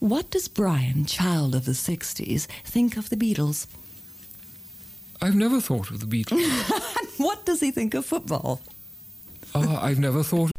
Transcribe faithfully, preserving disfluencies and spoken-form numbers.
What does Brian, child of the sixties, think of the Beatles? I've never thought of the Beatles. What does he think of football? Oh, I've never thought